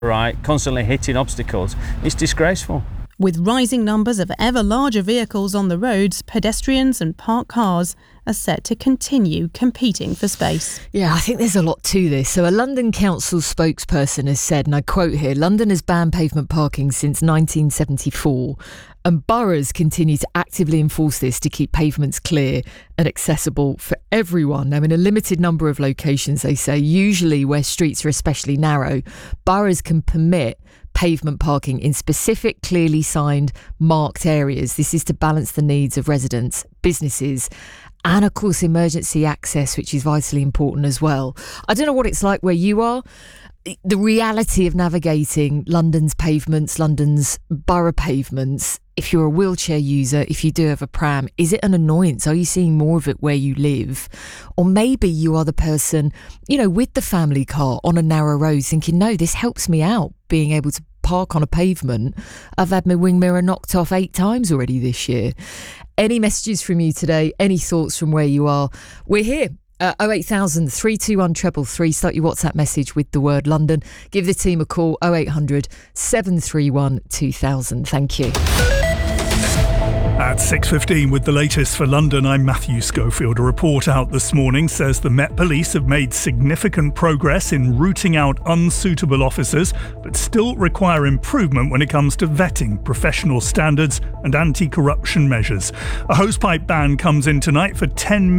right, constantly hitting obstacles. It's disgraceful. With rising numbers of ever larger vehicles on the roads, pedestrians and parked cars are set to continue competing for space. Yeah, I think there's a lot to this. So a London Council spokesperson has said, and I quote here, London has banned pavement parking since 1974 and boroughs continue to actively enforce this to keep pavements clear and accessible for everyone. Now, in a limited number of locations, they say, usually where streets are especially narrow, boroughs can permit pavement parking in specific, clearly signed, marked areas. This is to balance the needs of residents, businesses, and of course emergency access, which is vitally important as well. I don't know what it's like where you are. The reality of navigating London's pavements, London's borough pavements, if you're a wheelchair user, if you do have a pram, is it an annoyance? Are you seeing more of it where you live? Or maybe you are the person, with the family car on a narrow road thinking, no, this helps me out, being able to park on a pavement. I've had my wing mirror knocked off 8 times already this year. Any messages from you today? Any thoughts from where you are? We're here. 08000 321 333. Start your WhatsApp message with the word London. Give the team a call, 0800 731 2000. Thank you. At 6:15 with the latest for London, I'm Matthew Schofield. A report out this morning says the Met Police have made significant progress in rooting out unsuitable officers, but still require improvement when it comes to vetting, professional standards and anti-corruption measures. A hosepipe ban comes in tonight for 10